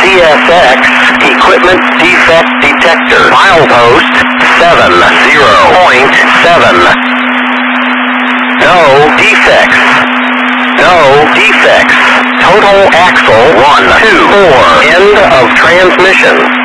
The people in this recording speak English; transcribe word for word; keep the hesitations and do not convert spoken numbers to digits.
C S X, equipment defect detector. Milepost seven zero point seven. No defects. No defects. Total axle one two four. End of transmission.